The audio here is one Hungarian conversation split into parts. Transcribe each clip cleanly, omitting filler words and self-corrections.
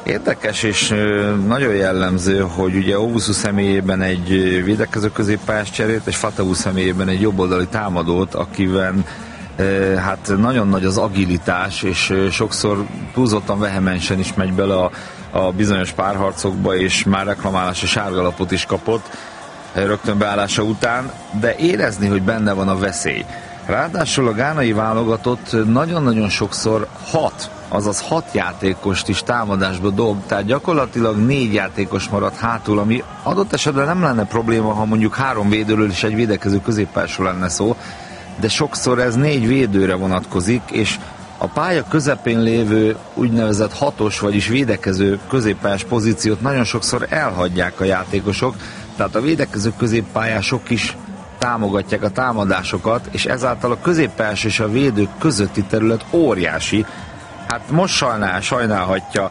Érdekes és nagyon jellemző, hogy ugye Owusu személyében egy védekező középpályás cserélt, és Fatawu személyében egy jobboldali támadót, akiben hát nagyon nagy az agilitás, és sokszor túlzottan vehemensen is megy bele a bizonyos párharcokba, és már reklamálási sárgalapot is kapott rögtön beállása után, de érezni, hogy benne van a veszély. Ráadásul a gánai válogatott nagyon-nagyon sokszor 6 játékost is támadásba dob, tehát gyakorlatilag 4 játékos maradt hátul, ami adott esetben nem lenne probléma, ha mondjuk 3 védőről és egy védekező középpályásról lenne szó, de sokszor ez 4 védőre vonatkozik, és a pálya közepén lévő úgynevezett 6-os, vagyis védekező középpályás pozíciót nagyon sokszor elhagyják a játékosok, tehát a védekező középpályások is támogatják a támadásokat, és ezáltal a középpályás és a védők közötti terület óriási. Hát most sajnálhatja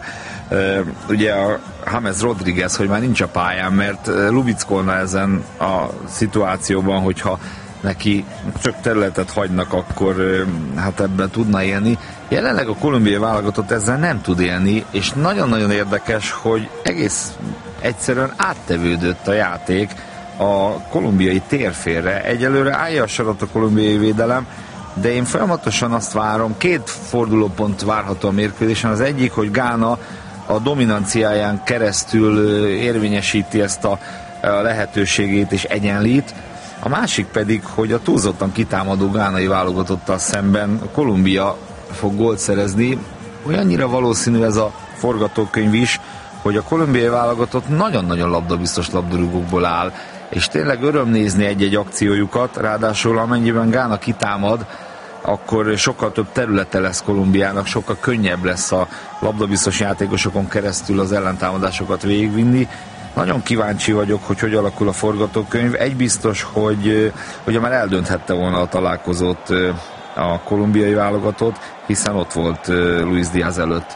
ugye a James Rodriguez, hogy már nincs a pályán, mert lubickolna ezen a szituációban, hogyha neki csak területet hagynak, akkor hát ebben tudna élni. Jelenleg a kolumbiai válogatott ezzel nem tud élni, és nagyon-nagyon érdekes, hogy egész egyszerűen áttevődött a játék a kolumbiai térfélre. Egyelőre állja a sarat a kolumbiai védelem, de én folyamatosan azt várom, 2 fordulópont várható a mérkőzésen. Az egyik, hogy Gána a dominanciáján keresztül érvényesíti ezt a lehetőségét és egyenlít. A másik pedig, hogy a túlzottan kitámadó gánai válogatottal szemben Kolumbia fog gólt szerezni. Olyannyira valószínű ez a forgatókönyv is, hogy a kolumbiai válogatott nagyon-nagyon labdabiztos labdarúgókból áll, és tényleg öröm nézni egy-egy akciójukat, ráadásul amennyiben Gána kitámad, akkor sokkal több területe lesz Kolumbiának, sokkal könnyebb lesz a labdabiztos játékosokon keresztül az ellentámadásokat végigvinni. Nagyon kíváncsi vagyok, hogy alakul a forgatókönyv. Egy biztos, hogy már eldönthette volna a találkozót a kolumbiai válogatott, hiszen ott volt Luis Díaz előtt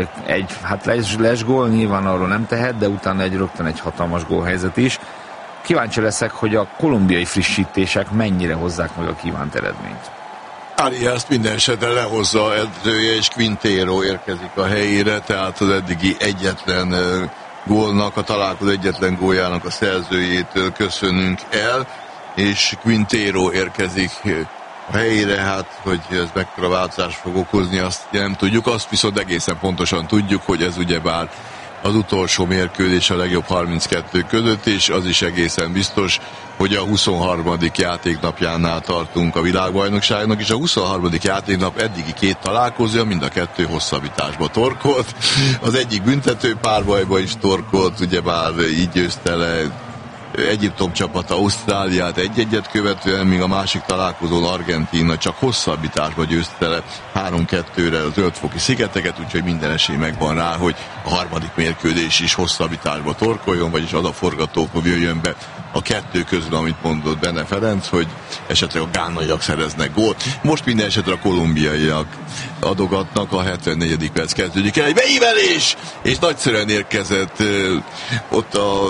hát les gól, nyilván arról nem tehet, de utána rögtön egy hatalmas gólhelyzet is. Kíváncsi leszek, hogy a kolumbiai frissítések mennyire hozzák meg a kívánt eredményt. Arias minden esetre lehozza edzője, és Quintero érkezik a helyére, tehát az eddigi egyetlen gólnak, a találkozó egyetlen góljának a szerzőjétől köszönünk el, és Quintero érkezik a helyére, hát hogy ez mekkora változást fog okozni, azt nem tudjuk, azt viszont egészen pontosan tudjuk, hogy ez ugyebár az utolsó mérkőzés a legjobb 32 között, és az is egészen biztos, hogy a 23. játéknapjánál tartunk a világbajnokságnak, és a 23. játéknap eddigi 2 találkozója, mind a 2 hosszabbításba torkolt. Az egyik büntető párbajba is torkolt, ugyebár így győzte le Egyiptom csapata Ausztráliát 1-1 követően, míg a másik találkozón Argentína csak hosszabbításba győzte le 3-2-re a Zöld-foki szigeteket, úgyhogy minden esély megvan rá, hogy a harmadik mérkőzés is hosszabbításba torkoljon, vagyis az a forgatókönyv jöjjön be a 2 közül, amit mondott Bene Ferenc, hogy esetleg a gánaiak szereznek gólt. Most minden esetre a kolumbiaiak adogatnak, a 74. perc kezdődik el, egy beívelés, és nagyszerűen érkezett ott a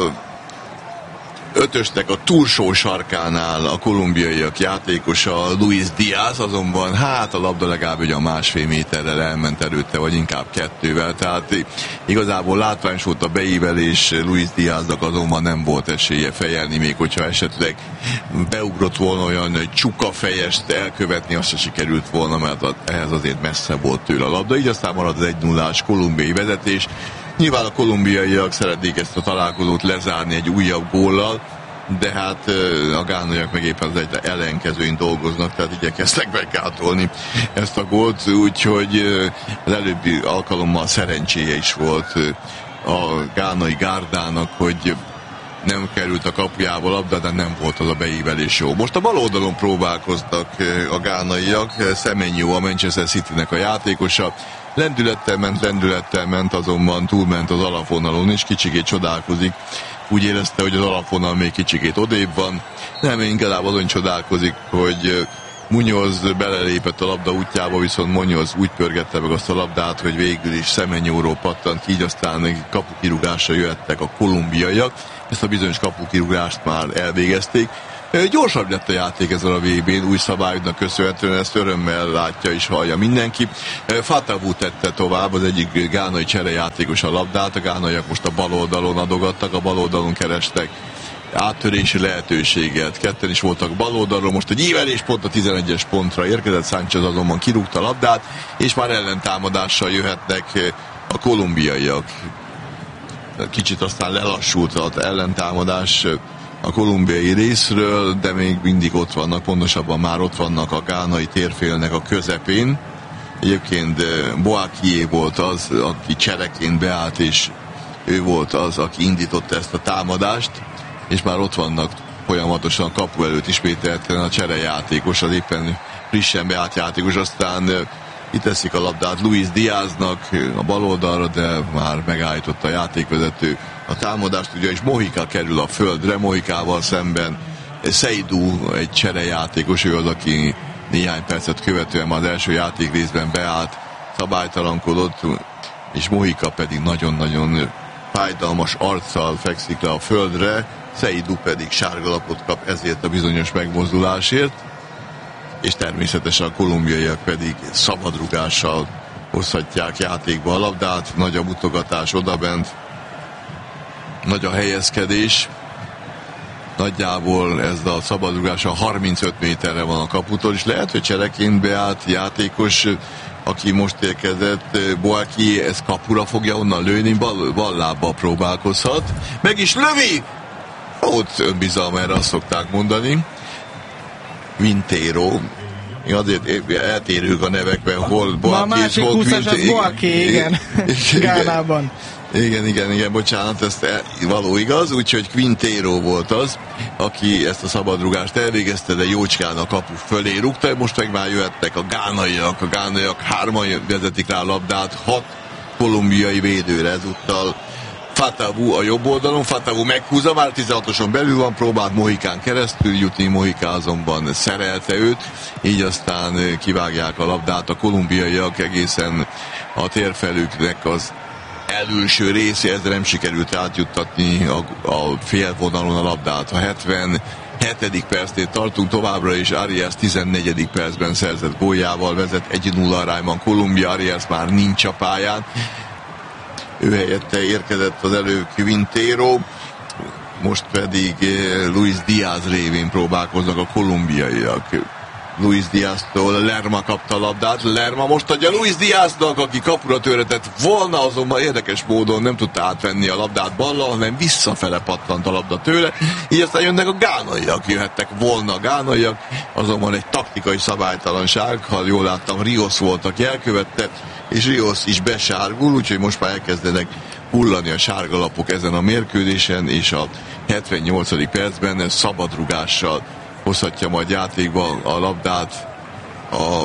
5-ösnek a túlsó sarkánál a kolumbiaiak játékosa Luis Díaz, azonban hát a labda legalább ugye a 1,5 méterrel elment előtte, vagy inkább 2-vel, tehát igazából látványos volt a beívelés, Luis Díaznak azonban nem volt esélye fejelni, még hogyha esetleg beugrott volna olyan csukafejest elkövetni, azt se sikerült volna, mert ehhez azért messze volt tőle a labda, így aztán marad az 1-0-ás kolumbiai vezetés. Nyilván a kolumbiaiak szeretnék ezt a találkozót lezárni egy újabb góllal, de hát a gánaiak meg éppen az egy ellenkezőin dolgoznak, tehát igyekeztek megátolni ezt a gólt, úgyhogy az előbbi alkalommal szerencséje is volt a gánai gárdának, hogy nem került a kapujába labda, de nem volt az a beívelés jó. Most a bal oldalon próbálkoztak a gánaiak, Semenyo a Manchester Citynek a játékosa, lendülettel ment, azonban túlment az alapvonalon, és kicsikét csodálkozik. Úgy érezte, hogy az alapvonal még kicsikét odébb van. Nem, inkább azon csodálkozik, hogy Muñoz belelépett a labda útjába, viszont Muñoz úgy pörgette meg azt a labdát, hogy végül is Semenyóról pattant, így aztán kapukirúgásra jöttek a kolumbiaiak. Ezt a bizonyos kapukirúgást már elvégezték. Gyorsabb lett a játék ezen a VB-n, új szabályoknak köszönhetően, ezt örömmel látja és hallja mindenki. Fatawu tette tovább, az egyik gánai cserejátékos a labdát, a gánaiak most a bal oldalon adogattak, a bal oldalon kerestek áttörési lehetőséget. Ketten is voltak bal oldalról, most egy ívelés pont a 11-es pontra érkezett, Sánchez azonban kirúgta a labdát, és már ellentámadással jöhetnek a kolumbiaiak. Kicsit aztán lelassult az ellentámadás a kolumbiai részről, de még mindig ott vannak, pontosabban már ott vannak a gánai térfélnek a közepén. Egyébként Boakié volt az, aki csereként beállt, és ő volt az, aki indította ezt a támadást, és már ott vannak folyamatosan a kapu előtt ismételten a cserejátékos, az éppen frissen beállt játékos, aztán itt teszik a labdát Luis Diaznak a bal oldalra, de már megállította a játékvezető a támadást, ugyanis Mojica kerül a földre, Mojicával szemben Seydou, egy cserejátékos, ő az, aki néhány percet követően már az első játék részben beállt, szabálytalankodott, és Mojica pedig nagyon-nagyon fájdalmas arccal fekszik le a földre, Seydou pedig sárgalapot kap ezért a bizonyos megmozdulásért, és természetesen a kolumbiaiak pedig szabadrugással hozhatják játékba a labdát, nagy a mutogatás odabent, nagy a helyezkedés, nagyjából ez a szabadrugás a 35 méterre van a kaputól, és lehet, hogy csereként beállt játékos, aki most érkezett, Boakié, ez kapura fogja onnan lőni, bal lábbal próbálkozhat, meg is lövi! Ott önbizalma, erre azt szokták mondani. Quintero. Azért eltérők a nevekben, hol Boakié, a másik 20-as az Boakié, igen, Gánában. Igen, bocsánat, ez való igaz, úgyhogy Quintero volt az, aki ezt a szabadrugást elvégezte, de jócskán a kapu fölé rúgta, most meg már jöhettek a gánaiak hárman vezetik rá a labdát, 6 kolumbiai védőre ezúttal. Fatawu a jobb oldalon, Fatawu meghúzza, már 16-oson belül van, próbált Mojicán keresztül jutni, Mojica azonban szerelte őt, így aztán kivágják a labdát a kolumbiaiak egészen a térfelüknek az elülső része, ezzel nem sikerült átjuttatni a félvonalon a labdát. A 77. percnél tartunk, továbbra is Arias 14. percben szerzett góljával vezet 1-0 arányban Kolumbia, Arias már nincs a pályán, ő helyette érkezett az elő Quintero, most pedig Luis Diaz révén próbálkoznak a kolumbiaiak. Luis Diaztól Lerma kapta a labdát, Lerma most adja Luis Diaznak, aki kapura töretett volna, azonban érdekes módon nem tudta átvenni a labdát ballal, hanem visszafele pattant a labda tőle, így aztán jönnek a gánaiak, jöhettek volna a gánaiak, azonban egy taktikai szabálytalanság, ha jól láttam, Rios volt, aki elkövette, és Rios is besárgul, úgyhogy most már elkezdenek hullani a sárgalapok ezen a mérkőzésen, és a 78. percben szabadrugással hozhatja majd játékba a labdát a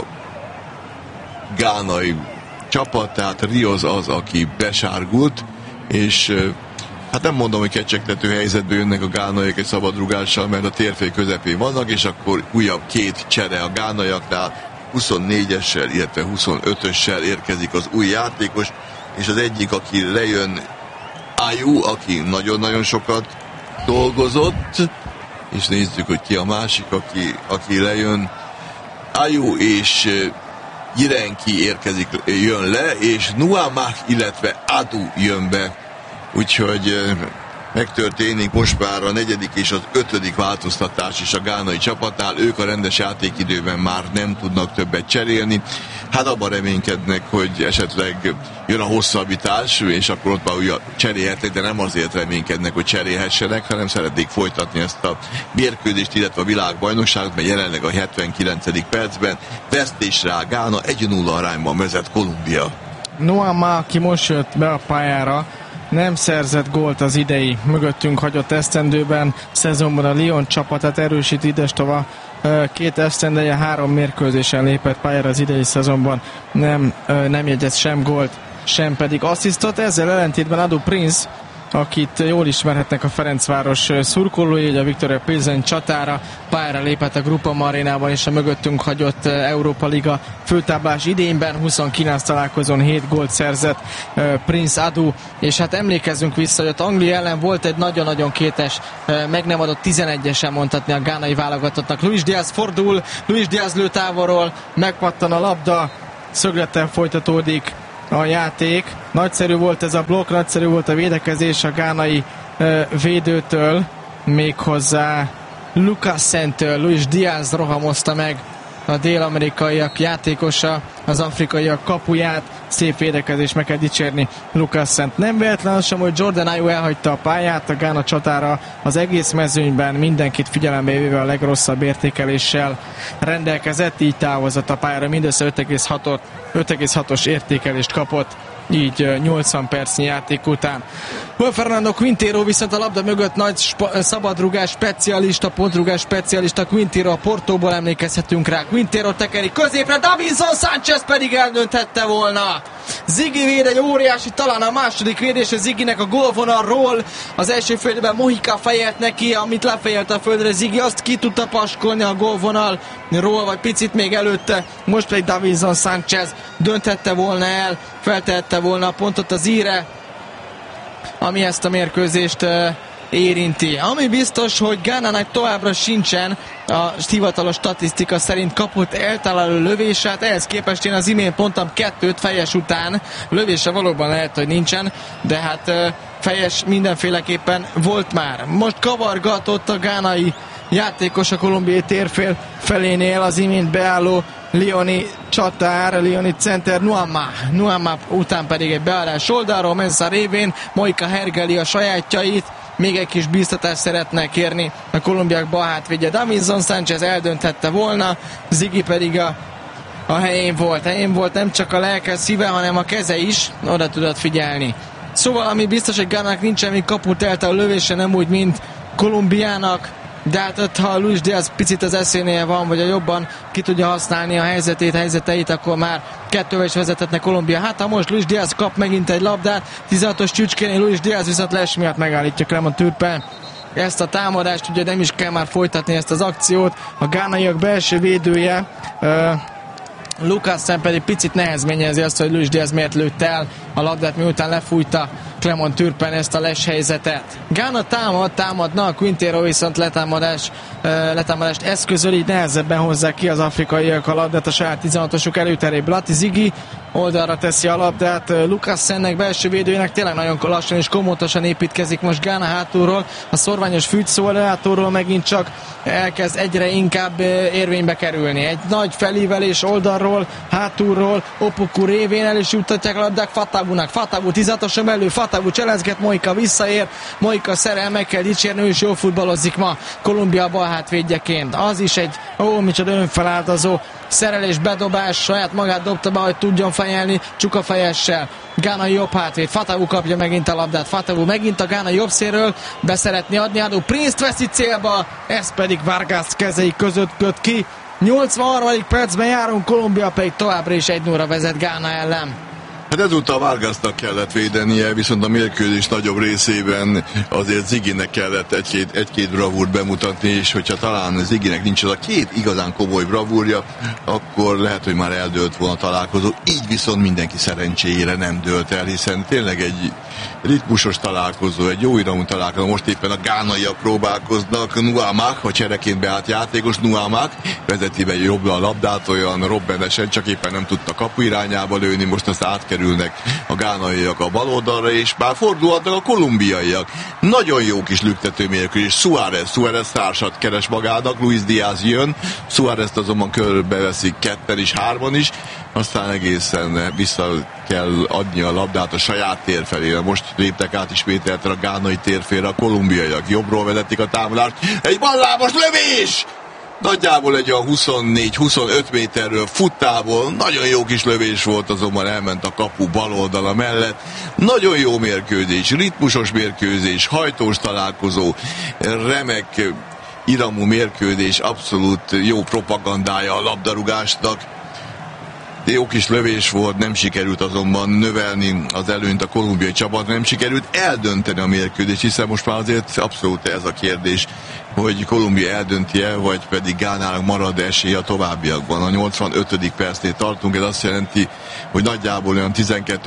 gánai csapat, tehát Rios az, aki besárgult, és hát nem mondom, hogy kecsegtető helyzetbe jönnek a gánaiak egy szabadrugással, mert a térfél közepén vannak, és akkor újabb 2 csere a gánaiaknál, 24-essel, illetve 25-össel érkezik az új játékos, és az egyik, aki lejön, Ayew, aki nagyon-nagyon sokat dolgozott, és nézzük, hogy ki a másik, aki lejön. Ayew és Jirenki jön le, és Nuamah, illetve Adu jön be. Úgyhogy megtörténik most már a 4. és az 5. változtatás is a gánai csapatnál. Ők a rendes játékidőben már nem tudnak többet cserélni. Hát abban reménykednek, hogy esetleg jön a hosszabbítás, és akkor ott már újra cserélhetnek, de nem azért reménykednek, hogy cserélhessenek, hanem szeretnék folytatni ezt a mérkőzést, illetve a világbajnokságot, mert jelenleg a 79. percben vesztésre áll Gána, 1-0 arányban vezet Kolumbia. Nuamah, aki most jött be a pályára, nem szerzett gólt az idei mögöttünk hagyott esztendőben. Szezonban a Lyon csapatát erősít idestova. 2 esztendeje 3 mérkőzésen lépett pályára az idei szezonban. Nem jegyez sem gólt, sem pedig asszisztot. Ezzel ellentétben Adu Prince akit jól ismerhetnek a Ferencváros szurkolói, hogy a Viktoria Pilsen csatára pályára lépett a Groupama arénában, és a mögöttünk hagyott Európa Liga főtáblás idényben 29 találkozón 7 gólt szerzett Prince Adu, és hát emlékezzünk vissza, hogy ott Anglia ellen volt egy nagyon-nagyon kétes, meg nem adott 11-esen mondhatni a gánai válogatottnak. Luis Diaz fordul, Luis Diaz lő távolról, megpattan a labda, szöglettel folytatódik a játék. Nagyszerű volt ez a blokk, nagyszerű volt a védekezés a gánai védőtől, méghozzá Lucas Szentől. Luis Diaz rohamozta meg a dél-amerikaiak játékosa, az afrikaiak kapuját. Szép védekezés, meg kell dicsérni Lucas Szent. Nem véletlen sem, hogy Jordan Ayew elhagyta a pályát, a Gána csatára az egész mezőnyben mindenkit figyelembe véve a legrosszabb értékeléssel rendelkezett, így távozott a pályára, mindössze 5,6-os értékelést kapott, így 80 percnyi játék után. Juan Fernando Quintero viszont a labda mögött nagy szabadrugás specialista, pontrugás specialista Quintero, a Portóból emlékezhetünk rá. Quintero tekeri középre, Davinson Sánchez pedig eldönthette volna. Ziggy véd egy óriási, talán a második védése Ziggynek a gólvonalról. Az első félidőben Mojica fejelt neki, amit lefejelt a földre, Ziggy azt ki tudta paskolni a gólvonalról, vagy picit még előtte. Most pedig Davinson Sánchez dönthette volna el, feltehette volna a pontot az íre, ami ezt a mérkőzést érinti. Ami biztos, hogy Gánának továbbra sincsen a hivatalos statisztika szerint kapott eltaláló lövésát, ehhez képest én az imént mondtam 2 fejes után, lövése valóban lehet, hogy nincsen, de hát fejes mindenféleképpen volt már. Most kavargatott a gánai játékos a kolumbiai térfél felénél, az imént beálló Lioni csatár, Lioni center Nuama után pedig egy beállás oldalról, Mensah révén Mojica hergeli a sajátjait, még egy kis bíztatást szeretne kérni a kolumbiák bal hátvédje. Davinson Sánchez eldönthette volna, Ziggy pedig a helyén volt, nem csak a lelke, szíve, hanem a keze is oda tudott figyelni. Szóval ami biztos, hogy Gánának nincsen még kaput eltelt a lövése, nem úgy, mint Kolumbiának, de hát ott, ha Luis Diaz picit az eszénél van, vagy a jobban ki tudja használni a helyzeteit, akkor már 2-vel is vezethetne Kolumbia. Hát ha most Luis Diaz kap megint egy labdát, 16-os csücskénél Luis Diaz viszont les miatt megállítja Clement Turpin ezt a támadást, ugye nem is kell már folytatni ezt az akciót. A gánaiak belső védője Lucas Szent pedig picit nehezményezi azt, hogy Luis Diaz miért lőtt el a labdát, miután lefújta Clement Turpin ezt a les helyzetet. Gána támadna, a Quintero viszont letámadást eszközöl, így nehezebben hozzák ki az afrikaiak a labdát a saját 16-osuk előterébe. Lati Ziggy oldalra teszi a labdát, Lucas Szentnek, belső védőjének tényleg nagyon lassan és komótosan építkezik most Gána hátulról, a szorványos Fügyszó hátulról megint csak elkezd egyre inkább érvénybe kerülni. Egy nagy felívelés oldalról, hátulról, Opoku révén el is juttatják a labdák Fatavunak. Fatavu 16-oson belül, Fatavu cselezget, Mojica visszaér, Mojica szerel, meg kell dicsérni, ő is jól futballozik ma Kolumbia bal hátvédjeként. Az is egy, micsoda önfeláldozó szerelés, bedobás, saját magát dobta be, hogy tudjon fejelni csukafejessel. Gánai jobb hátvéd, Fatavu kapja megint a labdát, Fatavu megint a Gána jobb szélről beszeretni adni, Adu Prince-t veszi célba, ez pedig Vargas kezei között köt ki. 83. percben járunk, Kolumbia pedig továbbra is 1-0-ra vezet Gána ellen. Hát ezúttal Vargasnak kellett védenie, viszont a mérkőzés nagyobb részében azért Ziggynek kellett egy-két bravúrt bemutatni, és hogyha talán Ziggynek nincs az a 2 igazán komoly bravúrja, akkor lehet, hogy már eldőlt volna a találkozó. Így viszont mindenki szerencséjére nem dőlt el, hiszen tényleg egy ritmusos találkozó, egy jó iramú találkozó. Most éppen a gánaiak próbálkoznak, Nuamak, a csereként beállt játékos, Nuamak vezeti be jobbra a labdát, olyan robbenesen, csak éppen nem tudta kapu irányába lőni, most azt átkerülnek a gánaiak a bal oldalra, és már fordulhatnak a kolumbiaiak. Nagyon jó kis lüktető mérkőzés, Suárez társat keres magának, Luis Diaz jön, Suárezt azonban körbeveszik 2-en is, 3-an is, aztán egészen vissza kell adni a labdát a saját tér felé. Most léptek át ismételten a gánai térfélre a kolumbiaiak. Jobbról vezetik a támadást. Egy ballábos lövés! Nagyjából egy olyan 24-25 méterről futtából. Nagyon jó kis lövés volt, azonban elment a kapu bal oldala mellett. Nagyon jó mérkőzés, ritmusos mérkőzés, hajtós találkozó, remek iramú mérkőzés, abszolút jó propagandája a labdarúgásnak. jó kis lövés volt, nem sikerült azonban növelni az előnyt a kolumbiai csapat, nem sikerült eldönteni a mérkőzést, hiszen most már azért abszolút ez a kérdés, hogy Kolumbia eldönti-e, vagy pedig Gánának marad esélye a továbbiakban. A 85. percnél tartunk, ez azt jelenti, hogy nagyjából olyan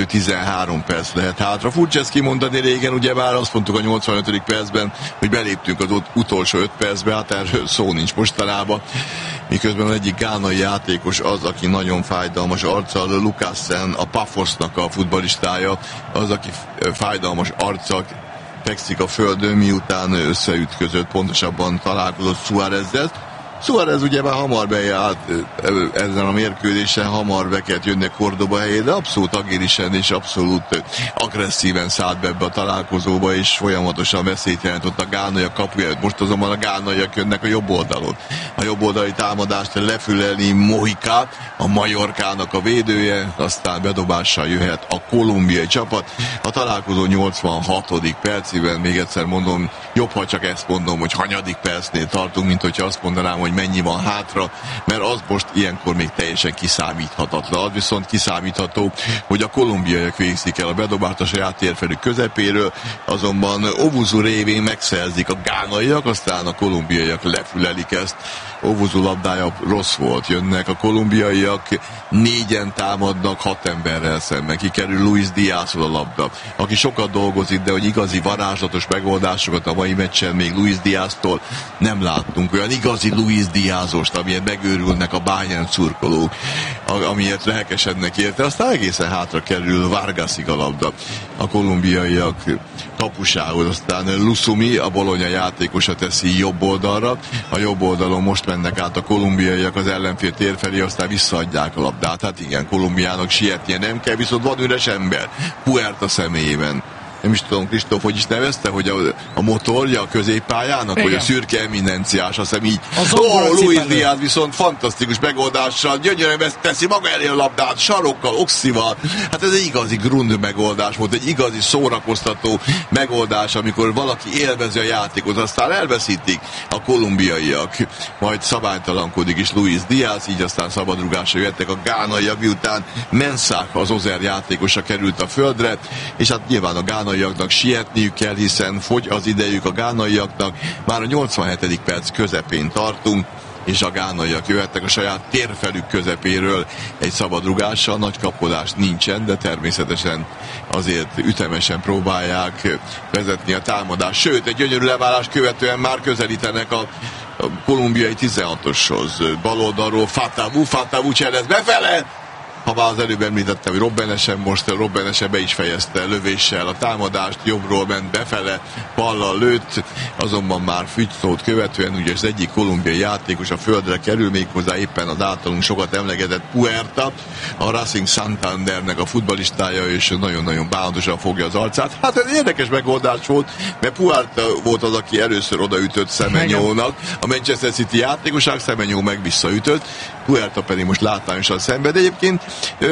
12-13 perc lehet hátra. Furcsa ezt kimondani, régen ugyebár azt mondtuk a 85. percben, hogy beléptünk az utolsó 5 percbe, hát erről szó nincs mostanában. Miközben az egyik gánai játékos az, aki nagyon fájdalmas arccal, Lukasen, a Pafosnak a futballistája, az, aki fájdalmas arccal fekszik a földön, miután összeütközött, pontosabban találkozott Suárezzel. Suárez ugye már hamar bejárt ezen a mérkőzésen, hamar be kellett jönni a Cordoba helyé, de abszolút agilisen és abszolút agresszíven szállt be ebbe a találkozóba, és folyamatosan veszélyt jelentott a gánaiak kapuja. Most azonban a gánaiak jönnek a jobb oldalon. A jobb oldali támadást lefüleli Mojica, a Majorkának a védője, aztán bedobással jöhet a kolumbiai csapat. A találkozó 86. percében, még egyszer mondom, jobb, ha csak ezt mondom, hogy hanyadik percnél tartunk, mint hogyha azt mondanám, hogy mennyi van hátra, mert az most ilyenkor még teljesen kiszámíthatatlan. Az viszont kiszámítható, hogy a kolumbiaiak végzik el a bedobást a saját térfelük közepéről, azonban Owusu révén megszerzik a gánaiak, aztán a kolumbiaiak lefülelik ezt. Owusu labdája rossz volt, jönnek a kolumbiaiak, 4-en támadnak 6 emberrel szemben, kikerül Luis Diazhoz a labda, aki sokat dolgozik, de hogy igazi varázslatos megoldásokat a mai meccsen még Luis Diaztól nem láttunk. Olyan igazi Luis Diazost, amiért megőrülnek a Bayern szurkolók, amiért lelkesednek érte, aztán egészen hátra kerül Vargasig a labda. A kolumbiaiak kapusához, aztán Lusumi, a Bologna játékosa teszi jobb oldalra, a jobb oldalon most mennek át a kolumbiaiak az ellenfél tér felé, aztán visszaadják a labdát. Hát igen, Kolumbiának sietnie nem kell, viszont van üres ember, Puerta személyében. Nem is tudom, Kristóf, hogy is nevezte, hogy a motorja a középpályának, igen, vagy a szürke eminenciás, azt hiszem így. Luis Diaz viszont fantasztikus megoldással, gyönyörűen teszi maga elé a labdát, sarokkal, oxival. Hát ez egy igazi grund megoldás volt, egy igazi szórakoztató megoldás, amikor valaki élvezi a játékot, aztán elveszítik a kolumbiaiak, majd szabálytalankodik is Luis Diaz, így aztán szabadrugásra jöttek a gánaiak, miután Mensah, az Ozer játékosa került a földre, és hát nyilván a gánaiaknak sietniük kell, hiszen fogy az idejük a gánaiaknak. Már a 87. perc közepén tartunk, és a gánaiak jöhettek a saját térfelük közepéről egy szabadrugással. Nagy kapkodás nincsen, de természetesen azért ütemesen próbálják vezetni a támadást. Sőt, egy gyönyörű leválás követően már közelítenek a kolumbiai 16-oshoz. Baloldalról Fatavu cselez befele! Ha már az előbb említettem, hogy Robbenese be is fejezte lövéssel a támadást, jobbról ment befele, ballal lőtt, azonban már Fügyszót követően ugye az egyik kolumbiai játékos a földre kerül, méghozzá éppen az általunk sokat emlegetett Puerta, a Racing Santandernek a futballistája, és nagyon-nagyon bánatosan fogja az arcát. Hát ez érdekes megoldás volt, mert Puerta volt az, aki először odaütött Semenyónak, a Manchester City játékosák, Semenyó meg visszaütött, Puerta pedig most látványosan szenved. Egyébként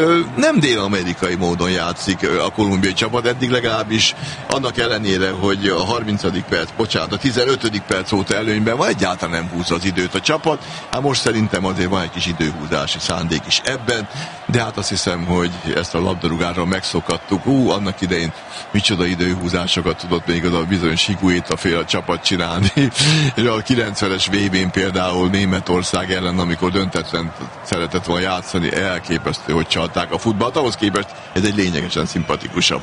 nem dél-amerikai módon játszik a kolumbiai csapat, eddig legalábbis annak ellenére, hogy a 30. perc, a 15. perc óta előnyben van, egyáltalán nem húzza az időt a csapat. Hát most szerintem azért van egy kis időhúzási szándék is ebben, de hát azt hiszem, hogy ezt a labdarúgásra megszokattuk. Annak idején micsoda időhúzásokat tudott még az a bizonyos Higuaita fél a csapat csinálni. És a 90-es VB-n például Németország ellen, amikor döntetlen szeretett volna játszani, elképesztő, hogy csalták a futballt. Ahhoz képest ez egy lényegesen szimpatikusabb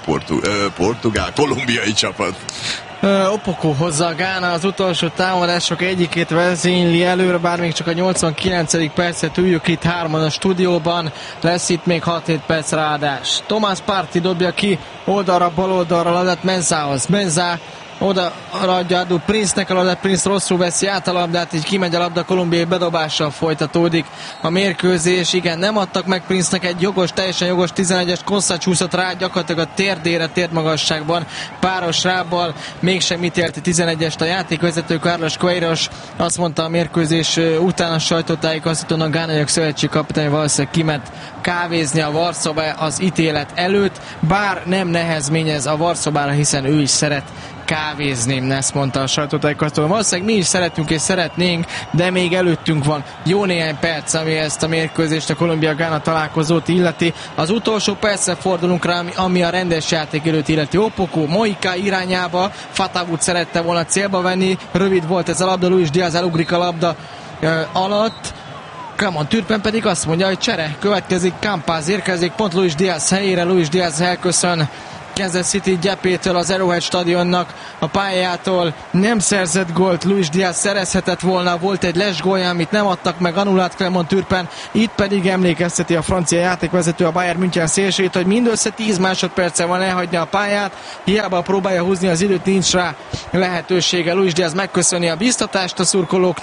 kolumbiai csapat. Opoku hozza a Gána az utolsó támadások egyikét vezényli előre, bár még csak a 89. percet üljük itt hárman a stúdióban, lesz itt még 6-7 perc ráadás. Tomás Partey dobja ki oldalra, bal oldalra labdát Mensahhoz. Mensah oda adja Adu Prince-nek a labdát, Prince rosszul veszi át a labdát, így kimegy a labda, kolumbiai bedobással folytatódik a mérkőzés. Igen, nem adtak meg Prince-nek egy teljesen jogos 11-es, Kossza csúszott rá gyakorlatilag a térdére, térdmagasságban, páros rábbal, mégsem ítélte 11-est a játékvezető Carlos Queiroz. Azt mondta a mérkőzés után a sajtótájékoztatón, a gánaiak szövetség kapitány valószínűleg kiment kávézni a Varszóba az ítélet előtt, bár nem nehezményez a Varszóbára, hiszen ő is szeret kávézni, ezt mondta a sajtótájékoztatón. Valószínűleg mi is szeretünk és szeretnénk, de még előttünk van jó néhány perc, ami ezt a mérkőzést, a Kolumbia-Gána találkozót illeti. Az utolsó percre fordulunk rá, ami a rendes játékidőt illeti. Opoku Moika irányába, Fatavut szerette volna célba venni, rövid volt ez a labda, Luis Diaz elugrik a labda alatt. Clement Turpin pedig azt mondja, hogy csere következik, Campaz érkezik pont Luis Diaz helyére, Luis Diaz elköszön Kansas City gyepétől, az Arrowhead stadionnak a pályától. Nem szerzett gólt, Luis Diaz szerezhetett volna, volt egy lesgólja, amit nem adtak meg, annulált Clement Turpin. Itt pedig emlékezteti a francia játékvezető a Bayern München szélsőjét, hogy mindössze 10 másodperce van elhagyni a pályát, hiába próbálja húzni az időt, nincs rá lehetősége. Luis Diaz megköszöni a biztatást a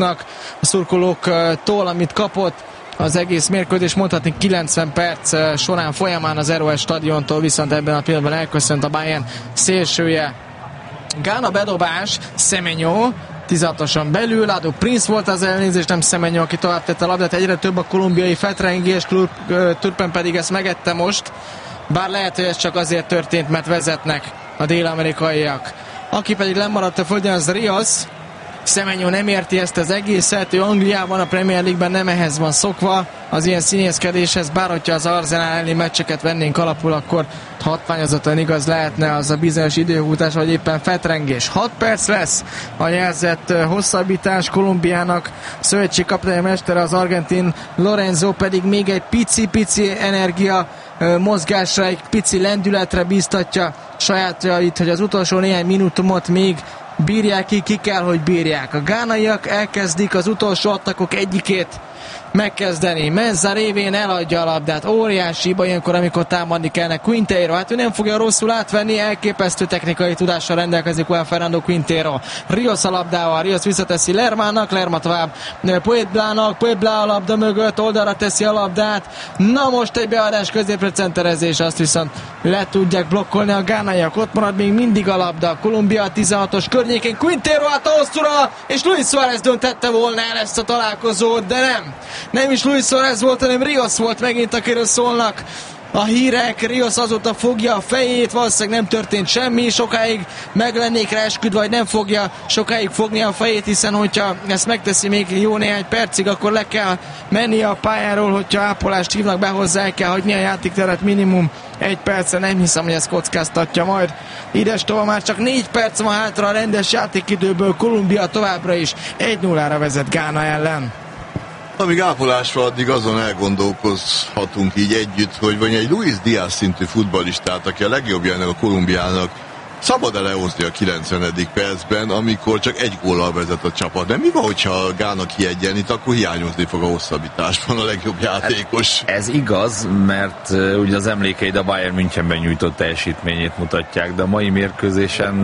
szurkolóktól, amit kapott az egész mérkőzés, mondhatni 90 perc során folyamán az Arrowhead stadiontól, viszont ebben a pillanatban elköszönt a Bayern szélsője. Gána bedobás, Semenyo 16-osan belül, Ado Prince volt az elnézés, nem Semenyo, aki tovább tette a labdát, egyre több a kolumbiai fetrengés, Turpin pedig ezt megette most, bár lehet, hogy ez csak azért történt, mert vezetnek a dél-amerikaiak. Aki pedig lemaradt a földön, az Rios. Semenyo nem érti ezt az egészet, ő Angliában, a Premier League-ben nem ehhez van szokva, az ilyen színészkedéshez, bár hogyha az Arsenal elleni meccseket vennénk alapul, akkor hatványozottan igaz lehetne az a bizonyos időhútás, vagy éppen fetrengés. 6 perc lesz a jelzett hosszabbítás, Kolumbiának szövetségkapitánymestere az argentin Lorenzo pedig még egy pici energia mozgásra, egy pici lendületre bíztatja sajátjait, hogy az utolsó néhány minutumot még bírják ki kell, hogy bírják. A gánaiak elkezdik az utolsó attakok egyikét megkezdeni. Mensah révén eladja a labdát. Óriási hiba ilyenkor, amikor támadni kellene. Quintero, hát ő nem fogja rosszul átvenni, elképesztő technikai tudással rendelkezik Juan Fernando Quintero. Rios a labdával, Rios visszateszi Lermának, Lerma tovább Pueblának, Puebla a labda mögött, oldalra teszi a labdát. Na most egy beadás középre centerezés, azt viszont le tudják blokkolni a gánaiak. Ott marad még mindig a labda. Kolumbia 16-os környékén, Quintero át a hosszúra, és Luis Suárez döntette volna el ezt a találkozót, de nem. Nem is Luis Suárez volt, hanem Rios volt megint, akiről szólnak a hírek. Rios azóta fogja a fejét, valószínűleg nem történt semmi, sokáig meg lennék rá esküdve, vagy nem fogja sokáig fogni a fejét, hiszen hogyha ezt megteszi még jó néhány percig, akkor le kell mennie a pályáról, hogyha ápolást hívnak be hozzá, el kell hagyni a játékteret minimum 1 percre, nem hiszem, hogy ezt kockáztatja majd. Idestova már csak 4 perc van hátra a rendes játékidőből, Kolumbia továbbra is 1-0-ra vezet Gána ellen. Amíg ápolás van, addig azon elgondolkozhatunk így együtt, hogy vagy egy Luis Diaz szintű futballistát, aki a legjobbja ennek a Kolumbiának, szabad-e lehozni a 90. percben, amikor csak 1 góllal vezet a csapat. De mi van, hogyha Gána kiegyenlít, akkor hiányozni fog a hosszabbításban a legjobb játékos. Hát ez igaz, mert ugye az emlékeid a Bayern Münchenben nyújtott teljesítményét mutatják, de a mai mérkőzésen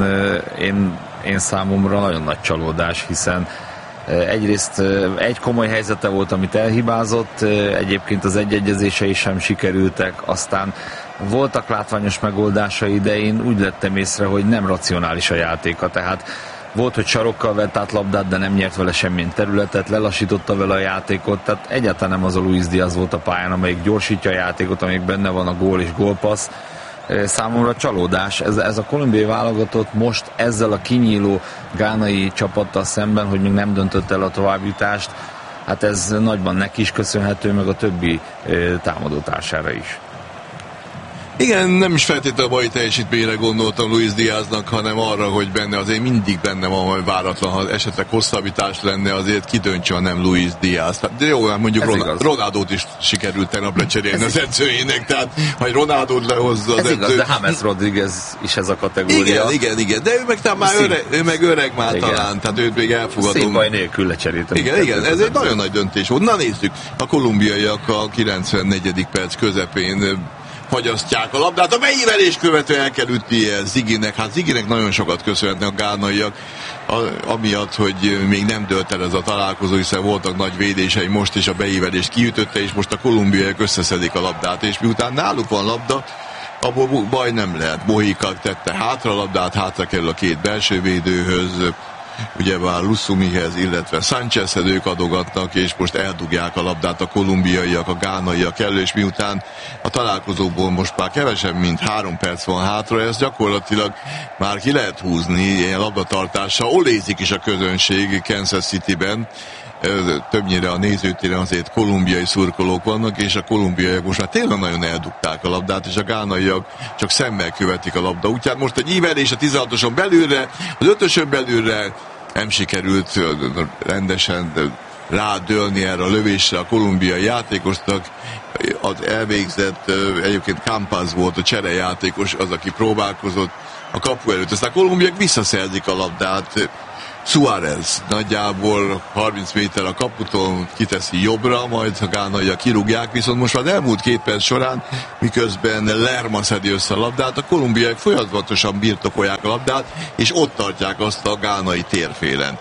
én számomra nagyon nagy csalódás, hiszen egyrészt egy komoly helyzete volt, amit elhibázott, egyébként az egyegyezései sem sikerültek, aztán voltak látványos megoldásai, de én úgy lettem észre, hogy nem racionális a játéka, tehát volt, hogy sarokkal vett át labdát, de nem nyert vele semmilyen területet, lelassította vele a játékot, tehát egyáltalán nem az a Luis Diaz volt a pályán, amelyik gyorsítja a játékot, amelyik benne van a gól és gólpassz. Számomra csalódás. Ez a kolumbiai válogatott most ezzel a kinyíló gánai csapattal szemben, hogy még nem döntött el a továbbjutást, hát ez nagyban neki is köszönhető, meg a többi támadótársára is. Igen, nem is feltétlenül a mai teljesítményre gondoltam Luis Diaznak, hanem arra, hogy azért mindig benne van hogy váratlan, ha esetleg hosszabbítás lenne, azért kidöntse, ha nem Luis Diaz. De jó, mondjuk Ronaldót is sikerült tegnap lecserélni az edzőjének, tehát ha Ronaldót lehozza az edző... igaz, de James Rodriguez is ez a kategória. Igen, de ő meg már öreg már igen. Talán, tehát őt még elfogadom. Szép baj nélkül lecseréltem. Igen, ez egy nagyon nagy döntés volt. Na nézzük, a kolumbiaiak a 94. perc közepén hagyasztják a labdát. A beívelés követő el kell ütnie Ziginek. Hát Ziginek nagyon sokat köszönhetnek a gánaiak, amiatt, hogy még nem dőlt el ez a találkozó, hiszen voltak nagy védései, most is a beívelést kiütötte, és most a kolumbiaiak összeszedik a labdát, és miután náluk van labda, abból baj nem lehet. Mohika tette hátra a labdát, hátra kerül a 2 belső védőhöz, ugyebár Lusumihez, illetve Sanchezhez ők adogatnak, és most eldugják a labdát a kolumbiaiak, a gánaiak elő, és miután a találkozóból most már kevesebb, mint 3 perc van hátra, ez gyakorlatilag már ki lehet húzni ilyen labdatartással. Olézik is a közönség Kansas Cityben, többnyire a nézőtéren azért kolumbiai szurkolók vannak, és a kolumbiaiak most már tényleg nagyon eldugták a labdát, és a gánaiak csak szemmel követik a labda útját. Most egy ívelés a 16-oson belülre, az 5-ösön belülre nem sikerült rendesen rádőlni erre a lövésre a kolumbiai játékosnak. Az elvégzett, egyébként Campaz volt a cserejátékos, az, aki próbálkozott a kapu előtt. Aztán a kolumbiák visszaszerzik a labdát. Suárez nagyjából 30 méter a kaputól kiteszi jobbra, majd a gánaiak kirúgják, viszont most már elmúlt 2 perc során, miközben Lerma szedi össze a labdát, a kolumbiák folyamatosan birtokolják a labdát, és ott tartják azt a gánai térfélen.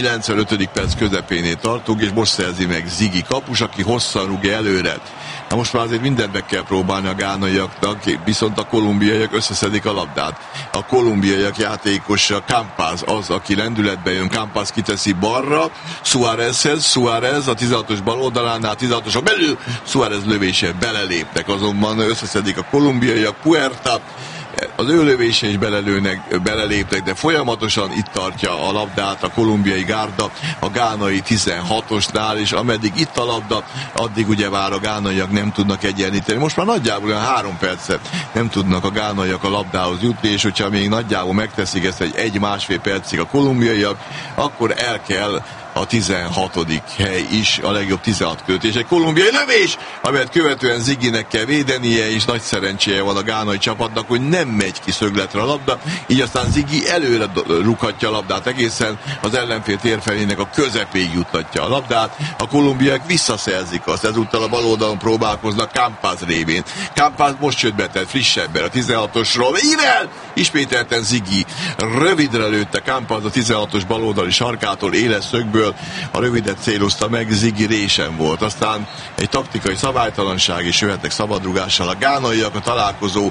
95. perc közepénél tartunk, és most szerzi meg Ziggy kapus, aki hosszan rúgja előre. Na most már azért mindent meg kell próbálni a gánaiaknak, viszont a kolumbiaiak összeszedik a labdát. A kolumbiaiak játékosa Campaz az, aki lendületbe jön, Campaz kiteszi balra, Suárezhez, Suárez a 16-os bal oldalánál, 16-oson belül, Suárez lövése beleléptek, azonban összeszedik a kolumbiaiak, Puerta, az ő lövése is beleléptek, de folyamatosan itt tartja a labdát a kolumbiai gárda, a gánai 16-osnál, és ameddig itt a labda, addig ugyebár a gánaiak nem tudnak egyenlíteni. Most már nagyjából olyan 3 percet nem tudnak a gánaiak a labdához jutni, és hogyha még nagyjából megteszik ezt egy 1-1,5 percig a kolumbiaiak, akkor el kell a 16. hely is, a legjobb 16 között, és egy kolumbiai lövés, amelyet követően Ziggynek kell védenie, és nagy szerencséje van a gánai csapatnak, hogy nem megy ki szögletre a labda, így aztán Ziggy előre rúghatja a labdát egészen, az ellenfél térfelének a közepéig juttatja a labdát, a kolumbiák visszaszerzik azt, ezúttal a bal oldalon próbálkoznak Campaz révén. Campaz most jött be, tehát frissebben a 16-osról, Irel! Ismételten Ziggy rövidre lőtte Campaz a 16-os baloldali sarkától, éles szögből, a rövidet célozta meg, Ziggy résen volt. Aztán egy taktikai szabálytalanság, és jöhetnek szabadrugással a gánaiak, a találkozó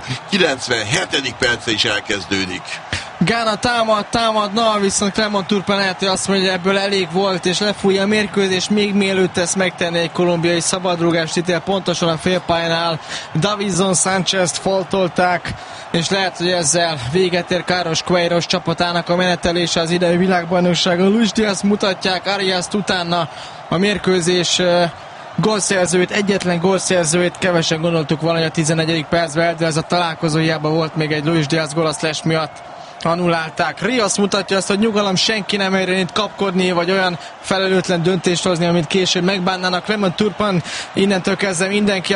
97. perce is elkezdődik. Gána támadna, viszont Clement Turpin lehet, hogy azt mondja, hogy ebből elég volt, és lefújja a mérkőzés, még mielőtt ezt megtenni egy kolumbiai szabadrúgást, itt pontosan a félpályánál Davinson Sanchezt foltolták, és lehet, hogy ezzel véget ér Carlos Queiroz csapatának a menetelése az idei világbajnokságon. Luis Diaz mutatják, Ariast utána a mérkőzés gólszerzőt, egyetlen gólszerzőt, kevesen gondoltuk volna, hogy a 11. percben, de ez a találkozó, hiába volt még egy Luis Diaz gól a slash miatt anulálták. Rios mutatja azt, hogy nyugalom, senki nem érjen itt kapkodni, vagy olyan felelőtlen döntést hozni, amit később megbánnának. Clement Turpin, innentől kezdve mindenki,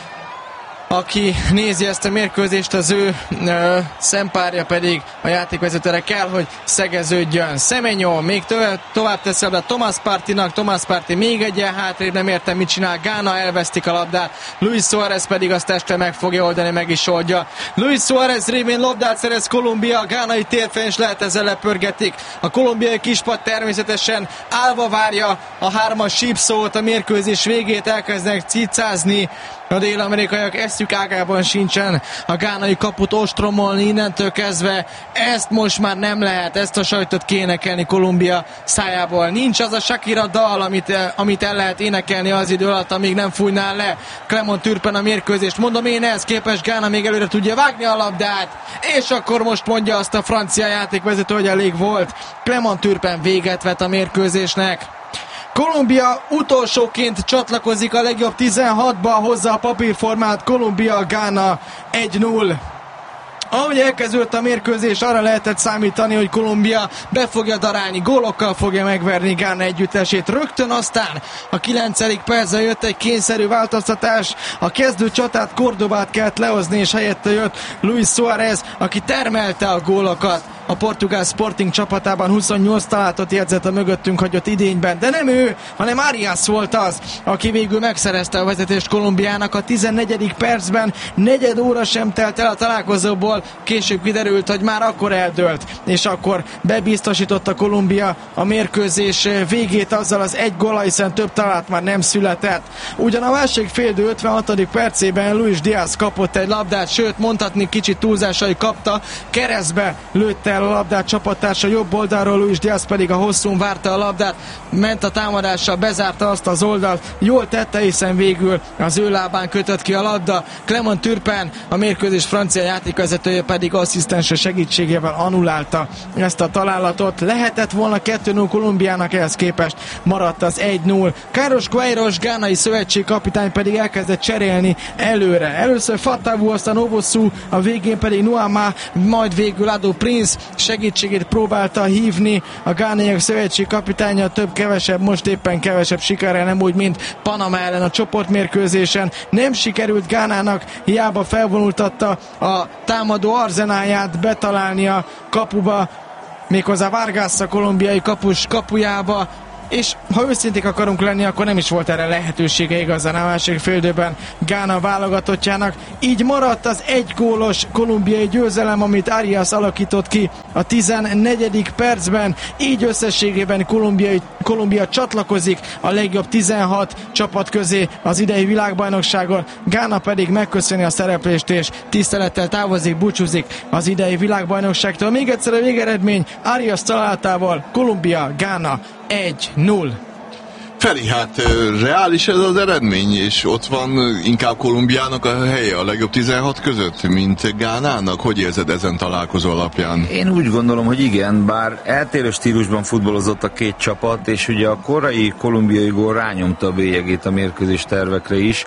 aki nézi ezt a mérkőzést, az ő szempárja pedig a játékvezetőre kell, hogy szegeződjön. Semenyo még tovább teszi a labdát Thomas Parteynak, Thomas Partey még egyen hátrébb, nem értem mit csinál, Gána elvesztik a labdát, Luis Suárez pedig azt este meg fogja oldani, meg is oldja. Luis Suárez révén labdát szerez Kolumbia, a gánai térfén, és lehet ezzel lepörgetik. A kolumbiai kispad természetesen állva várja a 3-as sípszót, a mérkőzés végét, elkezdenek cicázni. A dél-amerikaiak eszük ágában sincsen a gánai kaput ostromolni, innentől kezdve ezt most már nem lehet, ezt a sajtot kénekelni Kolumbia szájából. Nincs az a Shakira dal, amit el lehet énekelni az idő alatt, amíg nem fújná le Clement Turpin a mérkőzést. Mondom én, ehhez képest Gána még előre tudja vágni a labdát, és akkor most mondja azt a francia játékvezető, hogy elég volt. Clement Turpin véget vet a mérkőzésnek. Kolumbia utolsóként csatlakozik a legjobb 16-ba, hozza a papírformát Kolumbia, Gána 1-0. Ahogy elkezdődött a mérkőzés, arra lehetett számítani, hogy Kolumbia be fogja darálni, gólokkal fogja megverni Gána együttesét. Rögtön aztán a 9. percben jött egy kényszerű változtatás, a kezdő csatát, Cordobát kellett lehozni, és helyette jött Luis Suárez, aki termelte a gólokat. A portugál Sporting csapatában 28 találatot jegyzett a mögöttünk hagyott idényben, de nem ő, hanem Arias volt az, aki végül megszerezte a vezetést Kolumbiának a 14. percben. Negyed óra sem telt el a találkozóból, később kiderült, hogy már akkor eldőlt, és akkor bebiztosította Kolumbia a mérkőzés végét azzal az egy góllal, hiszen több találat már nem született. Ugyan a másik félidő 56. percében Luis Diaz kapott egy labdát, sőt mondhatni kicsit túlzásai kapta, keresztbe lőtte el a labdát csapattársa jobb oldalról, Luis Diaz pedig a hosszún várta a labdát, ment a támadással, bezárta azt az oldalt, jól tette, hiszen végül az ő lábán kötött ki a labda. Clement Turpin, a mérkőzés francia játékvezetője pedig asszisztense segítségével annulálta ezt a találatot. Lehetett volna 2-0 Kolumbiának, ehhez képest maradt az 1-0. Carlos Queiroz, gánai szövetségkapitány pedig elkezdett cserélni előre. Először Fatawu, aztán Owosu, a végén pedig Nuama, majd végül Ado Prince segítségét próbálta hívni a gánaiak szövetségkapitánya, több-kevesebb, most éppen kevesebb sikerrel, nem úgy, mint Panama ellen a csoportmérkőzésen. Nem sikerült Gánának, hiába felvonultatta a támadó arzenáját betalálni a kapuba, méghozzá Vargas, a kolumbiai kapus kapujába, és ha őszinték akarunk lenni, akkor nem is volt erre lehetősége igazán a második félidőben Gána válogatottjának. Így maradt az egy gólos kolumbiai győzelem, amit Arias alakított ki a 14. percben. Így összességében Kolumbia csatlakozik a legjobb 16 csapat közé az idei világbajnokságon. Gána pedig megköszöni a szereplést és tisztelettel távozik, búcsúzik az idei világbajnokságtól. Még egyszer a végeredmény Arias találatával Kolumbia, Gána 1-0. Feri, hát reális ez az eredmény, és ott van inkább Kolumbiának a helye a legjobb 16 között, mint Gánának? Hogy érzed ezen találkozó alapján? Én úgy gondolom, hogy igen, bár eltérő stílusban futballozott a két csapat, és ugye a korai kolumbiai gól rányomta a bélyegét a mérkőzés tervekre is.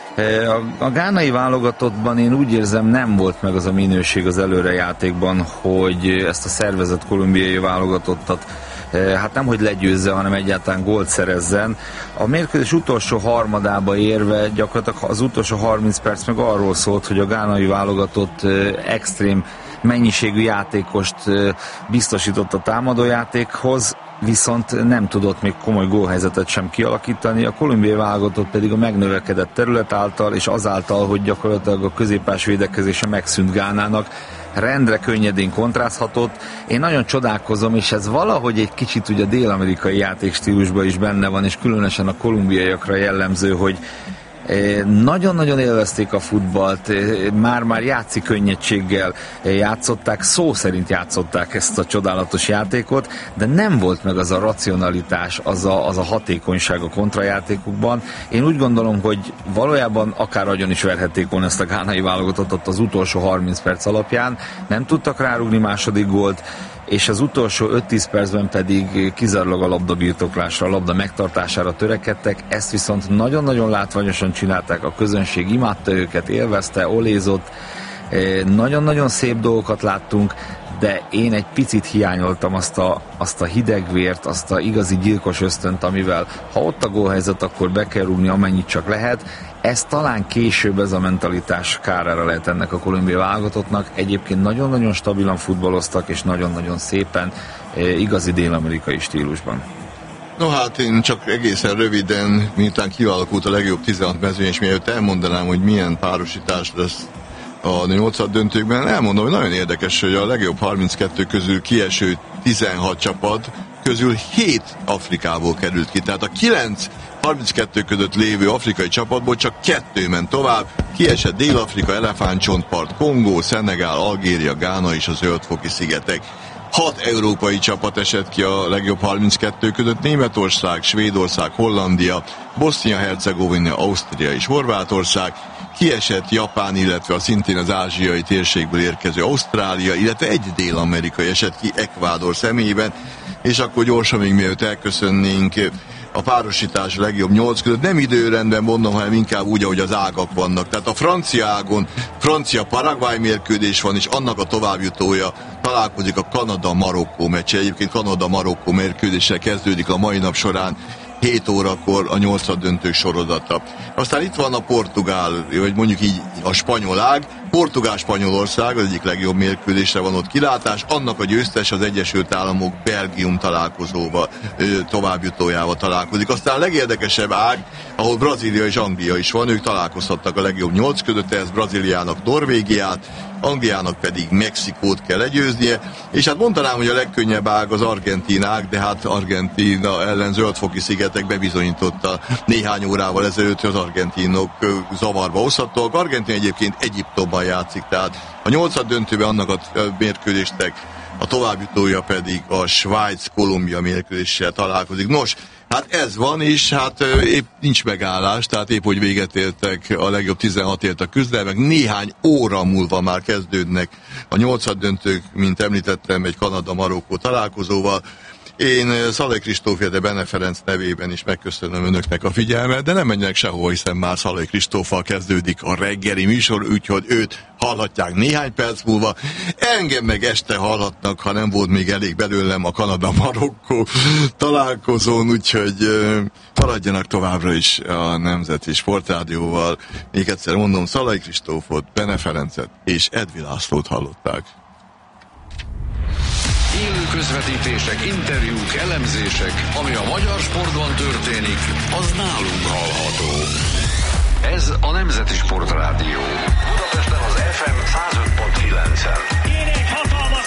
A gánai válogatottban én úgy érzem, nem volt meg az a minőség az előrejátékban, hogy ezt a szervezett kolumbiai válogatottat hát nem hogy legyőzze, hanem egyáltalán gólt szerezzen. A mérkőzés utolsó harmadába érve gyakorlatilag az utolsó 30 perc meg arról szólt, hogy a gánai válogatott extrém mennyiségű játékost biztosított a támadójátékhoz, viszont nem tudott még komoly gólhelyzetet sem kialakítani. A kolumbiai válogatott pedig a megnövekedett terület által, és azáltal, hogy gyakorlatilag a középpályás védekezése megszűnt Gánának, rendre könnyedén kontrázhatott. Én nagyon csodálkozom, és ez valahogy egy kicsit ugye a dél-amerikai játékstílusban is benne van, és különösen a kolumbiaiakra jellemző, hogy nagyon-nagyon élvezték a futballt, már játszik könnyedséggel játszották, szó szerint játszották ezt a csodálatos játékot, de nem volt meg az a racionalitás, az a hatékonyság a kontrajátékukban. Én úgy gondolom, hogy valójában akár agyon is verhették volna ezt a gánai válogatottat az utolsó 30 perc alapján, nem tudtak rárugni második gólt, és az utolsó 5-10 percben pedig kizárólag a labdabirtoklásra, a labda megtartására törekedtek, ezt viszont nagyon-nagyon látványosan csinálták, a közönség imádta őket, élvezte, olézott, nagyon-nagyon szép dolgokat láttunk, de én egy picit hiányoltam azt a hidegvért, azt a igazi gyilkos ösztönt, amivel ha ott a gólhelyzet, akkor be kell rúgni amennyit csak lehet. Ez talán később, ez a mentalitás kárára lehet ennek a kolumbiai válogatottnak. Egyébként nagyon-nagyon stabilan futballoztak, és nagyon-nagyon szépen, igazi dél-amerikai stílusban. No hát én csak egészen röviden, miután kialakult a legjobb 16 mezőny, és mielőtt elmondanám, hogy milyen párosítás lesz a 8. döntőkben, elmondom, hogy nagyon érdekes, hogy a legjobb 32 közül kieső 16 csapat közül 7 Afrikából került ki. Tehát a 32 között lévő afrikai csapatból csak 2 ment tovább. Kiesett Dél-Afrika, Elefántcsontpart, Kongó, Szenegál, Algéria, Gána és a Zöld-foki szigetek. 6 európai csapat esett ki a legjobb 32 között: Németország, Svédország, Hollandia, Bosznia-Hercegovina, Ausztria és Horvátország. Kiesett Japán, illetve szintén az ázsiai térségből érkező Ausztrália, illetve egy dél-amerikai esett ki Ekvádor személyében. És akkor gyorsan, még mielőtt elköszönnénk, a párosítás a legjobb 8 között nem időrendben mondom, hanem inkább úgy, ahogy az ágak vannak. Tehát a francia ágon Francia-Paraguay mérkőzés van, és annak a továbbjutója találkozik a Kanada-Marokkó meccs. Egyébként Kanada-Marokkó mérkőzéssel kezdődik a mai nap során 7 órakor a 8. döntők sorozata. Aztán itt van a portugál, vagy mondjuk így a spanyol ág. Portugál-Spanyolország az egyik legjobb mérkőzésre van ott kilátás. Annak a győztes az Egyesült Államok-Belgium találkozóval, továbbjutójával találkozik. Aztán a legérdekesebb ág, ahol Brazília és Anglia is van, ők találkozhattak a legjobb 8 között, ez Brazíliának Norvégiát, Angliának pedig Mexikót kell legyőznie, és hát mondanám, hogy a legkönnyebb ág az argentin ág, de hát Argentína ellen Zöld-foki szigetek bebizonyította néhány órával ezelőtt, hogy az argentinok zavarba hozhatóak. Argentin egyébként Egyiptomban játszik, tehát a 8. döntőben annak a mérkőzésnek a továbbjutója pedig a Svájc-Kolumbia mérkőzéssel találkozik. Nos, hát ez van, és hát épp nincs megállás, tehát épp hogy véget értek a legjobb 16-ért a küzdelmek, néhány óra múlva már kezdődnek a 8-döntők, mint említettem, egy Kanada-Marokkó találkozóval. Én Szalai Kristóf, de Bene Ferenc nevében is megköszönöm önöknek a figyelmet, de nem menjenek sehova, hiszen már Szalai Kristóffal kezdődik a reggeli műsor, úgyhogy őt hallhatják néhány perc múlva. Engem meg este hallhatnak, ha nem volt még elég belőlem a Kanada-Marokkó találkozón, úgyhogy maradjanak továbbra is a Nemzeti Sportrádióval. Még egyszer mondom, Szalai Kristófot, Bene Ferencet és Edvi Lászlót hallották. Élő közvetítések, interjúk, elemzések, ami a magyar sportban történik, az nálunk hallható. Ez a Nemzeti Sportrádió. Budapesten az FM 105.9-en. Kéne egy hatalmas